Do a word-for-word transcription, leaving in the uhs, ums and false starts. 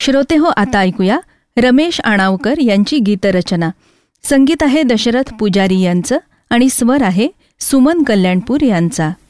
श्रोते हो, आता ऐकूया रमेश आणावकर यांची गीतरचना. संगीत आहे दशरथ पुजारी यांचं आणि स्वर आहे सुमन कल्याणपूर यांचा.